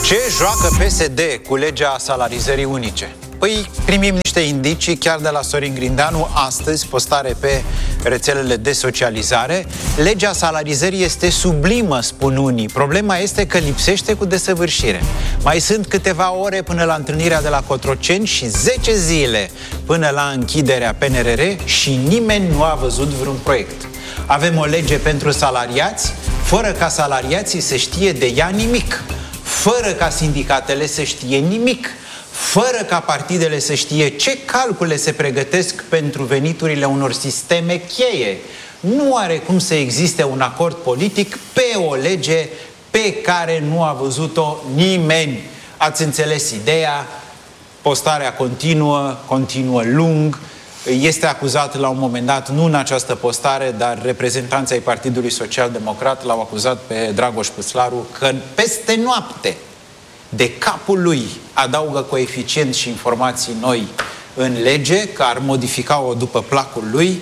Ce joacă PSD cu legea salarizării unice? Păi primim niște indicii chiar de la Sorin Grindeanu astăzi, postare pe rețelele de socializare. Legea salarizării este sublimă, spun unii. Problema este că lipsește cu desăvârșire. Mai sunt câteva ore până la întâlnirea de la Cotroceni și 10 zile până la închiderea PNRR și nimeni nu a văzut vreun proiect. Avem o lege pentru salariați, fără ca salariații să știe de ea nimic, fără ca sindicatele să știe nimic, fără ca partidele să știe ce calcule se pregătesc pentru veniturile unor sisteme cheie. Nu are cum să existe un acord politic pe o lege pe care nu a văzut-o nimeni. Ați înțeles ideea? Postarea continuă lung. Este acuzat la un moment dat, nu în această postare, dar reprezentanții ai Partidului Social Democrat l-au acuzat pe Dragoș Păslaru că peste noapte, de capul lui, adaugă coeficient și informații noi în lege, că ar modifica-o după placul lui.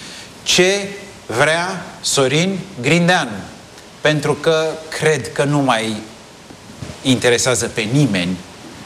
Ce vrea Sorin Grindeanu? Pentru că cred că nu mai interesează pe nimeni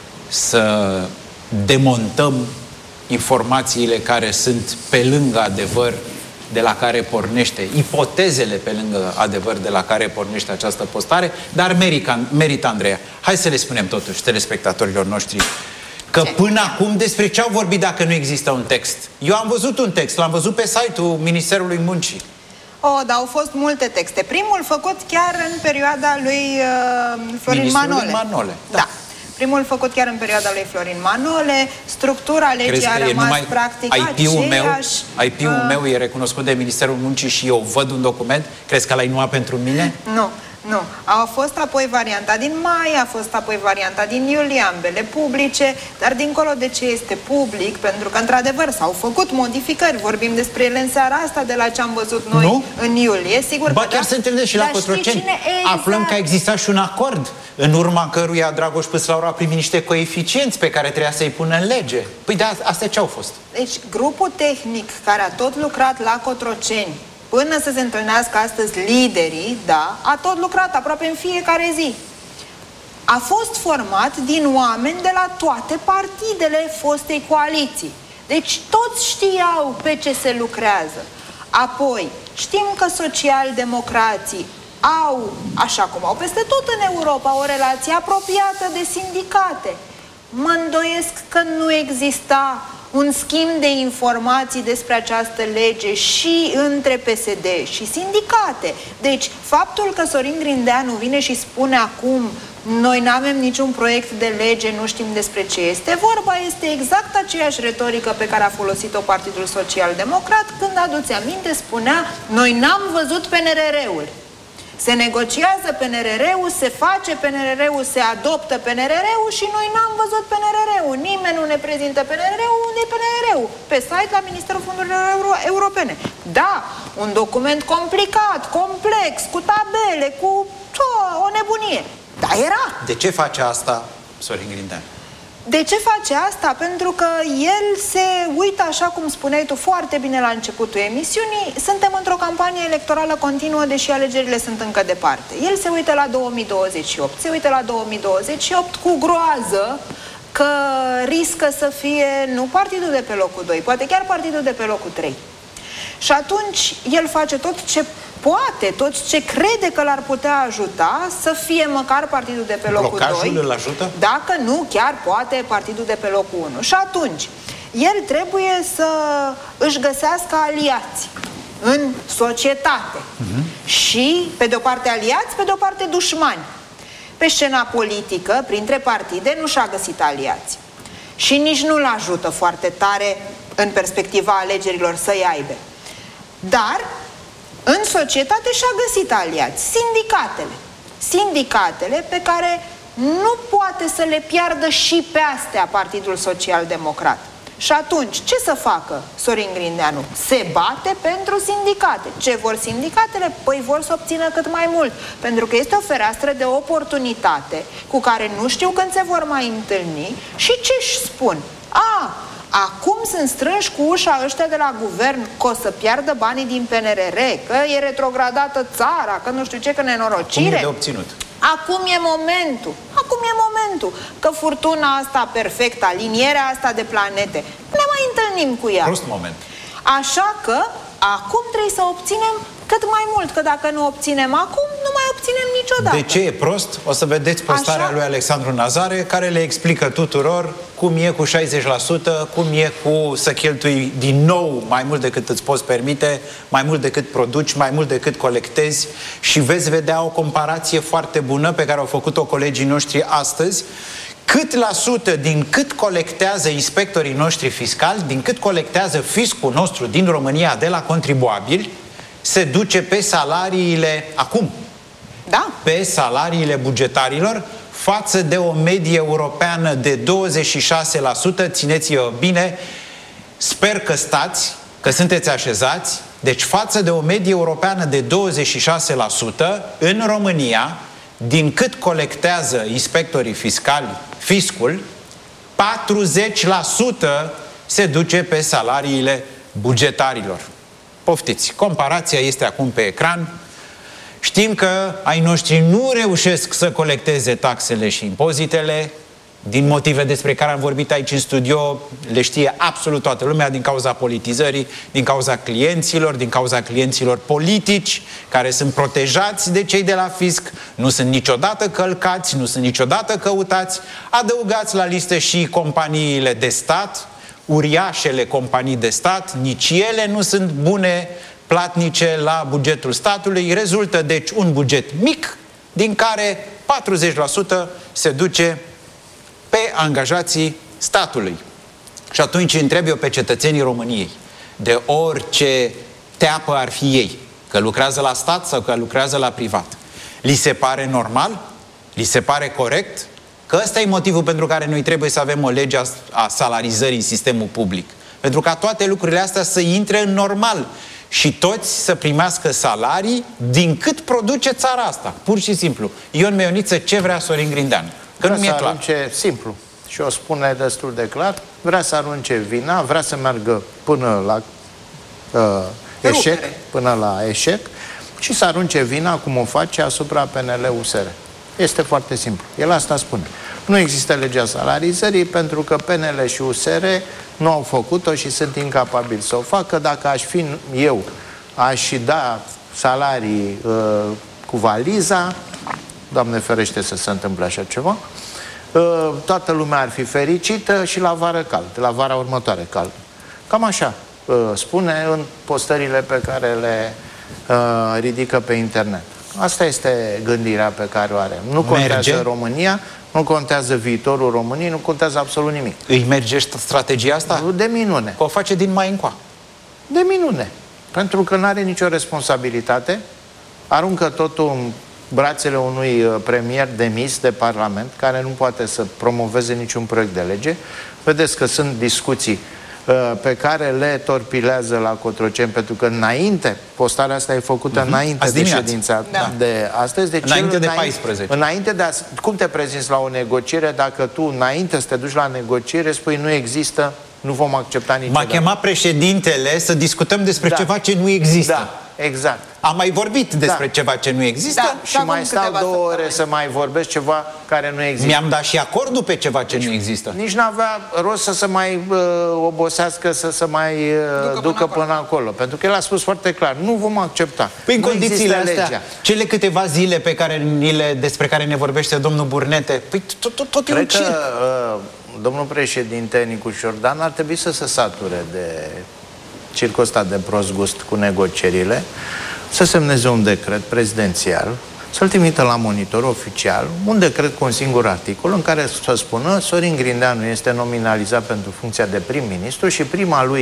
să demontăm informațiile care sunt pe lângă adevăr de la care pornește, ipotezele pe lângă adevăr de la care pornește această postare, dar merită, Andreea. Hai să le spunem totuși telespectatorilor noștri că până acum despre ce au vorbit dacă nu există un text? Eu am văzut un text, l-am văzut pe site-ul Ministerului Muncii. Dar au fost multe texte. Primul făcut chiar în perioada lui Florin Manole. Da. Primul făcut chiar în perioada lui Florin Manole, structura legii a rămas practic aceeași. IP-ul meu e recunoscut de Ministerul Muncii și eu văd un document? Crezi că l-ai numai pentru mine? Nu. A fost apoi varianta din mai, a fost apoi varianta din iulie, ambele publice, dar dincolo de ce este public, pentru că într-adevăr s-au făcut modificări, vorbim despre ele în seara asta de la ce am văzut noi în iulie, sigur că chiar se întâlnește și la Cotroceni. Aflăm că a existat și un acord în urma căruia Dragoș Păslaru a primit niște coeficienți pe care trebuia să-i pună în lege. Păi de astea ce au fost? Deci grupul tehnic care a tot lucrat la Cotroceni până să se întâlnească astăzi liderii, a tot lucrat aproape în fiecare zi. A fost format din oameni de la toate partidele fostei coaliții. Deci toți știau pe ce se lucrează. Apoi, știm că socialdemocrații au, așa cum au peste tot în Europa, o relație apropiată de sindicate. Mă îndoiesc că nu exista un schimb de informații despre această lege și între PSD și sindicate. Deci, faptul că Sorin Grindeanu vine și spune acum noi n-avem niciun proiect de lege, nu știm despre ce este vorba, este exact aceeași retorică pe care a folosit-o Partidul Social Democrat când, aduți aminte, spunea noi n-am văzut PNRR-ul. Se negociază PNRR-ul, se face PNRR-ul, se adoptă PNRR-ul și noi n-am văzut PNRR-ul. Nimeni nu ne prezintă PNRR-ul. Unde e PNRR-ul? Pe site la Ministerul Fondurilor Europene. Da, un document complicat, complex, cu tabele, cu o nebunie. Dar era. De ce face asta Sorin Grindeanu? De ce face asta? Pentru că el se uită, așa cum spuneai tu foarte bine la începutul emisiunii, suntem într-o campanie electorală continuă, deși alegerile sunt încă departe. El se uită la 2028, se uită la 2028 cu groază că riscă să fie nu partidul de pe locul 2, poate chiar partidul de pe locul 3. Și atunci el face tot ce poate, tot ce crede că l-ar putea ajuta să fie măcar partidul de pe locul 2. Blocajul îl ajută? Dacă nu, chiar poate partidul de pe locul 1. Și atunci, el trebuie să își găsească aliați în societate. Și, pe de o parte aliați, pe de o parte dușmani. Pe scena politică, printre partide, nu și-a găsit aliați. Și nici nu-l ajută foarte tare în perspectiva alegerilor să-i aibă. Dar în societate și-a găsit aliați, sindicatele pe care nu poate să le piardă și pe astea Partidul Social Democrat. Și atunci, ce să facă Sorin Grindeanu? Se bate pentru sindicate. Ce vor sindicatele? Păi vor să obțină cât mai mult, pentru că este o fereastră de oportunitate cu care nu știu când se vor mai întâlni. Și ce își spun? Acum sunt strânși cu ușa ăștia de la guvern că o să piardă banii din PNRR, că e retrogradată țara, că nu știu ce, că nenorocire. Acum e de obținut. Acum e momentul. Parlamentul. Că furtuna asta perfectă, alinierea asta de planete, ne mai întâlnim cu ea. Prost moment. Așa că acum trebuie să obținem cât mai mult, că dacă nu obținem acum, nu mai obținem niciodată. De ce e prost? O să vedeți postarea lui Alexandru Nazare, care le explică tuturor cum e cu 60%, cum e cu să cheltui din nou mai mult decât îți poți permite, mai mult decât produci, mai mult decât colectezi, și veți vedea o comparație foarte bună pe care au făcut-o colegii noștri astăzi. Cât la sută din cât colectează inspectorii noștri fiscali, din cât colectează fiscul nostru din România de la contribuabili, se duce pe salariile, acum, pe salariile bugetarilor, față de o medie europeană de 26%, țineți-vă bine, sper că stați, că sunteți așezați, deci față de o medie europeană de 26%, în România, din cât colectează inspectorii fiscali, fiscul, 40% se duce pe salariile bugetarilor. Poftiți, comparația este acum pe ecran. Știm că ai noștri nu reușesc să colecteze taxele și impozitele, din motive despre care am vorbit aici în studio, le știe absolut toată lumea, din cauza politizării, din cauza clienților, din cauza clienților politici, care sunt protejați de cei de la fisc, nu sunt niciodată călcați, nu sunt niciodată căutați. Adăugați la listă și companiile de stat, uriașele companii de stat, nici ele nu sunt bune platnice la bugetul statului. Rezultă deci un buget mic, din care 40% se duce pe angajații statului. Și atunci întreb eu pe cetățenii României, de orice teapă ar fi ei, că lucrează la stat sau că lucrează la privat, li se pare normal? Li se pare corect? Că ăsta e motivul pentru care noi trebuie să avem o lege a salarizării în sistemul public. Pentru ca toate lucrurile astea să intre în normal și toți să primească salarii din cât produce țara asta. Pur și simplu. Ion Meioniță, ce vrea Sorin Grindeanu? Că nu mi-e clar. Arunce, simplu, și o spune destul de clar, vrea să arunce vina, vrea să meargă până la eșec și să arunce vina, cum o face, asupra PNL-USR. Este foarte simplu. El asta spune. Nu există legea salarizării pentru că PNL și USR nu au făcut-o și sunt incapabili să o facă. Dacă aș fi eu, aș da salarii cu valiza, Doamne ferește să se întâmple așa ceva, toată lumea ar fi fericită și la vară cald, la vara următoare cald. Cam așa spune în postările pe care le ridică pe internet. Asta este gândirea pe care o are. Nu contează România, nu contează viitorul României, nu contează absolut nimic. Îi merge strategia asta? De minune. Că o face din mai încoa. De minune. Pentru că nu are nicio responsabilitate, aruncă totul în brațele unui premier demis de Parlament, care nu poate să promoveze niciun proiect de lege. Vedeți că sunt discuții pe care le torpilează la Cotroceni, pentru că înainte, postarea asta e făcută înainte de ședința de astăzi. Deci înainte de 14. Înainte de cum te prezinți la o negociere dacă tu, înainte să te duci la negociere, spui nu există, nu vom accepta niciodată. M-a chemat președintele să discutăm despre ceva ce nu există. Da, exact. Am mai vorbit despre ceva ce nu există. Și mai stau 2 ore să mai vorbesc ceva care nu există. Mi-am dat și acordul pe ceva ce nu există. Nici n-avea rost să se mai obosească, să se mai ducă până acolo. Pentru că el a spus foarte clar, nu vom accepta. Păi în condițiile astea, cele câteva zile pe care despre care ne vorbește domnul Burnete, păi tot e un circ. Domnul președinte Nicușor Dan ar trebui să se sature de circul ăsta de prost gust cu negocierile, să semneze un decret prezidențial, să-l trimită la Monitor oficial, un decret cu un singur articol în care să spună Sorin Grindeanu este nominalizat pentru funcția de prim-ministru și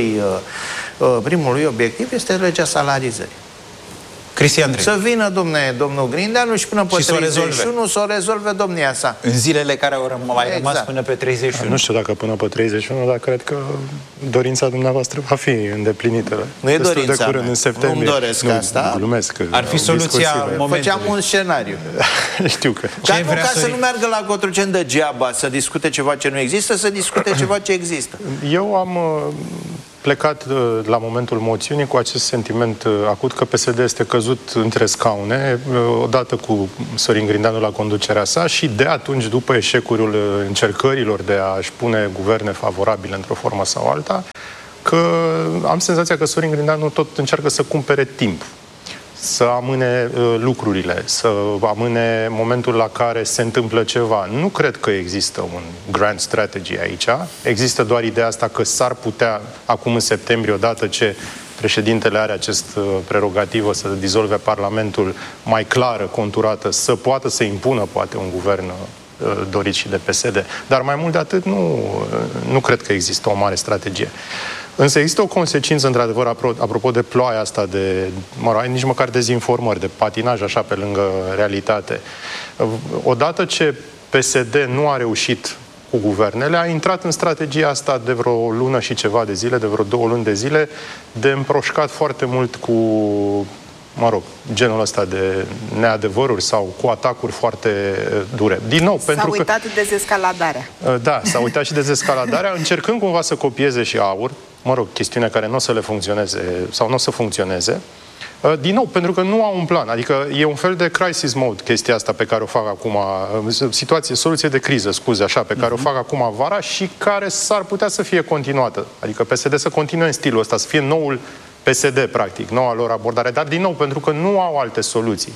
primul lui obiectiv este legea salarizării. Cristi Andrei. Să vină, domnul Grindeanu și până pe 31 să o rezolve domnia sa. În zilele care au mai rămas până pe 31. Nu știu dacă până pe 31, dar cred că dorința dumneavoastră va fi îndeplinită. Nu e dorința de curând, mea. în septembrie. Nu-mi doresc asta. Glumesc. Ar fi soluția momentului. Făceam un scenariu. Știu că... Dar nu, ca să nu meargă la Cotroceni degeaba să discute ceva ce nu există, să discute ceva ce există. Eu am plecat la momentul moțiunii cu acest sentiment acut că PSD este căzut între scaune, odată cu Sorin Grindeanu la conducerea sa și de atunci, după eșecul încercărilor de a-și pune guverne favorabile într-o formă sau alta, că am senzația că Sorin Grindeanu tot încearcă să cumpere timp, să amâne lucrurile, să amâne momentul la care se întâmplă ceva. Nu cred că există un grand strategy aici. Există doar ideea asta că s-ar putea, acum în septembrie, odată ce președintele are acest prerogativă să dizolve Parlamentul mai clară, conturată, să poată să impună, poate, un guvern dorit și de PSD. Dar mai mult de atât, nu cred că există o mare strategie. Însă există o consecință, într-adevăr, apropo de ploaia asta de, nici măcar dezinformări, de patinaj așa pe lângă realitate. Odată ce PSD nu a reușit cu guvernele, a intrat în strategia asta de vreo lună și ceva de zile, de vreo 2 luni de zile, de împroșcat foarte mult cu, genul ăsta de neadevăruri sau cu atacuri foarte dure. Din nou, pentru că... S-a uitat dezescaladarea. Da, s-a uitat și dezescaladarea, încercând cumva să copieze și AUR, chestiunea care nu o să le funcționeze sau nu o să funcționeze. Din nou, pentru că nu au un plan. Adică e un fel de crisis mode chestia asta pe care o fac acum, soluție de criză, pe care o fac acum vara și care s-ar putea să fie continuată. Adică PSD să continue în stilul ăsta, să fie noul PSD, practic, noua lor abordare. Dar, din nou, pentru că nu au alte soluții.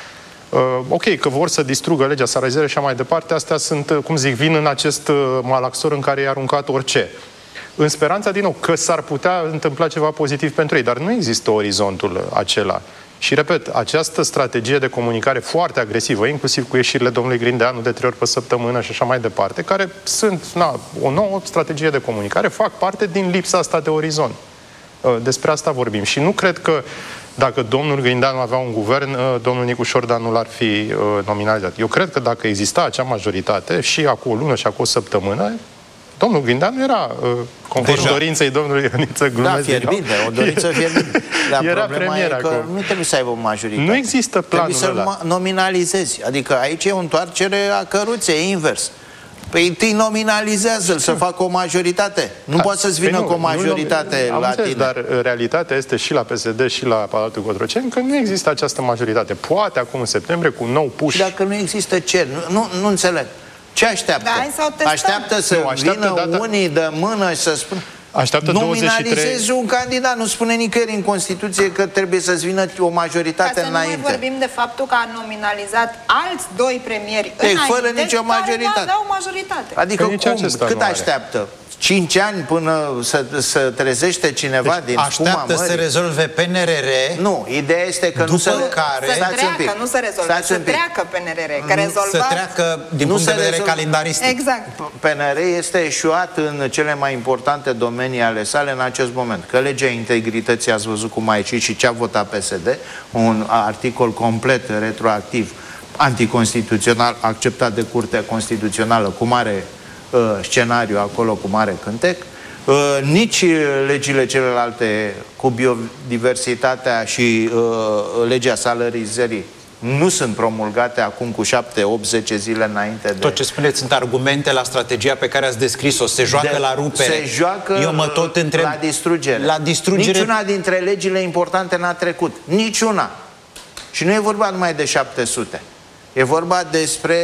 Ok, că vor să distrugă legea salarizării și așa mai departe, astea sunt, vin în acest malaxor în care i-a aruncat orice. În speranța, din nou, că s-ar putea întâmpla ceva pozitiv pentru ei, dar nu există orizontul acela. Și, repet, această strategie de comunicare foarte agresivă, inclusiv cu ieșirile domnului Grindeanu de 3 ori pe săptămână și așa mai departe, care sunt o nouă strategie de comunicare, fac parte din lipsa asta de orizont. Despre asta vorbim. Și nu cred că dacă domnul Grindeanu avea un guvern, domnul Nicu Șordan nu l-ar fi nominalizat. Eu cred că dacă exista acea majoritate și acum o lună și acum o săptămână, domnul Grindeanu era, conform dorinței domnului Ioniță, glumesc. Da, fierbinte, o dorință fierbinte. Dar era problema e că acolo. nu trebuie să aibă o majoritate. Nu există planul ăla. Trebuie să-l nominalizezi. Adică aici e o întoarcere a căruței, invers. Păi întâi nominalizează-l, să facă o majoritate. Nu poate să-ți vină cu o majoritate la tine. Dar realitatea este și la PSD și la Palatul Cotroceni că nu există această majoritate. Poate acum în septembrie cu un nou push. Și dacă nu există ce? Nu înțeleg. Ce așteaptă? Da, așteaptă să vină unii de mână și să spună... Nominalizezi un candidat, nu spune nicăieri în Constituție că trebuie să-ți vină o majoritate înainte. Ca să nu mai vorbim de faptul că a nominalizat alți 2 premieri înainte, fără nicio majoritate. Care nu majoritate. Adică cât așteaptă? 5 ani până să trezește cineva din spuma mării? Așteaptă să rezolve PNRR. Nu, ideea este că nu se treacă, nu se rezolve, să treacă PNRR, că rezolvat... Să treacă din punct de vedere calendaristic. Exact. PNR este eșuat în cele mai importante domenii ale sale în acest moment. Că legea integrității, ați văzut cum a ieșit și ce a votat PSD, un articol complet retroactiv, anticonstituțional, acceptat de Curtea Constituțională, cu mare scenariu acolo, cu mare cântec. Nici legile celelalte cu biodiversitatea și legea salarizării nu sunt promulgate acum cu 7, 8, 10 zile înainte de... Tot ce spuneți sunt argumente la strategia pe care ați descris-o. Se joacă la rupere. Se joacă eu mă tot întreb, la distrugere. La distrugere. Niciuna dintre legile importante n-a trecut. Niciuna. Și nu e vorba numai de 700. E vorba despre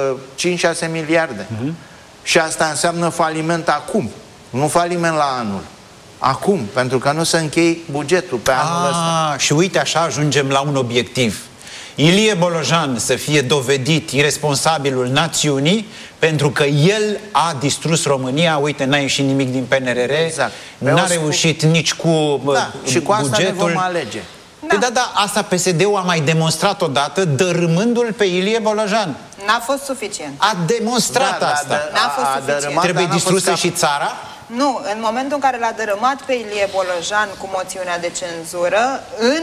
5-6 miliarde. Și asta înseamnă faliment acum. Nu faliment la anul. Acum, pentru că nu se închei bugetul pe anul ăsta. Și uite, așa ajungem la un obiectiv. Ilie Bolojan să fie dovedit irresponsabilul națiunii pentru că el a distrus România. Uite, n-a ieșit nimic din PNRR. Exact. N-a reușit nici cu și cu asta bugetul. ne vom alege. Da, asta PSD-ul a mai demonstrat odată, dărâmându-l pe Ilie Bolojan. N-a fost suficient. A demonstrat asta. N-a fost suficient. Trebuie distrusă și țara? Nu, în momentul în care l-a dărâmat pe Ilie Bolojan cu moțiunea de cenzură, în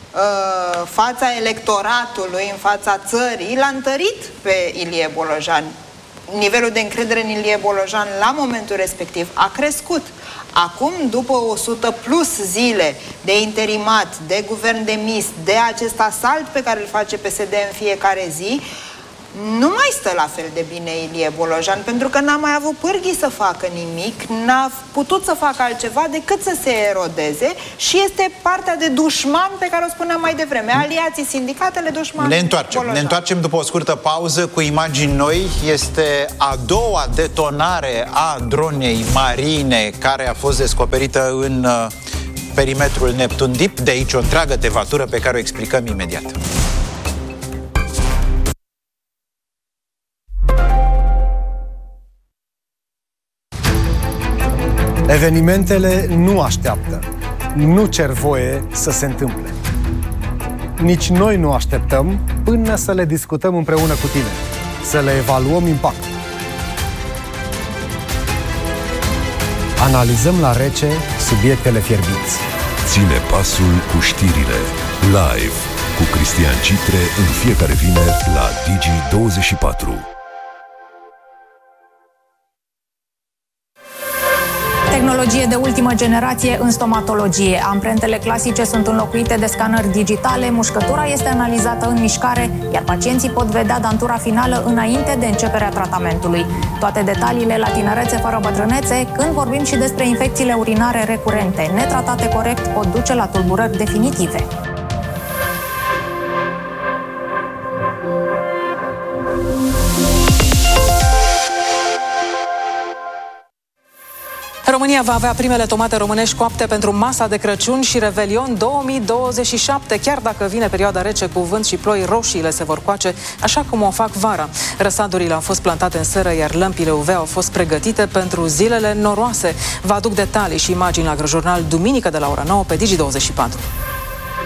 fața electoratului, în fața țării, l-a întărit pe Ilie Bolojan. Nivelul de încredere în Ilie Bolojan la momentul respectiv a crescut. Acum, după 100 plus zile de interimat, de guvern demis, de acest asalt pe care îl face PSD în fiecare zi, nu mai stă la fel de bine Ilie Bolojan, pentru că n-a mai avut pârghii să facă nimic, n-a putut să facă altceva decât să se erodeze și este partea de dușman pe care o spuneam mai devreme. Aliații, sindicatele, dușmani. Ne întoarcem după o scurtă pauză cu imagini noi. Este a doua detonare a dronei marine care a fost descoperită în perimetrul Neptun Deep. De aici o întreagă tevatură pe care o explicăm imediat. Evenimentele nu așteaptă, nu cer voie să se întâmple. Nici noi nu așteptăm până să le discutăm împreună cu tine, să le evaluăm impactul. Analizăm la rece subiectele fierbinți. Ține pasul cu știrile. Live cu Cristian Citre în fiecare vineri la Digi24. Tehnologie de ultimă generație în stomatologie. Amprentele clasice sunt înlocuite de scanări digitale, mușcătura este analizată în mișcare, iar pacienții pot vedea dantura finală înainte de începerea tratamentului. Toate detaliile la Tinerețe fără bătrânețe, când vorbim și despre infecțiile urinare recurente, netratate corect, pot duce la tulburări definitive. România va avea primele tomate românești coapte pentru masa de Crăciun și Revelion 2027, chiar dacă vine perioada rece cu vânt și ploi, roșiile se vor coace așa cum o fac vara. Răsadurile au fost plantate în seră, iar lămpile UV au fost pregătite pentru zilele noroase. Vă aduc detalii și imagini la Agrojurnal duminică de la ora 9 pe Digi24.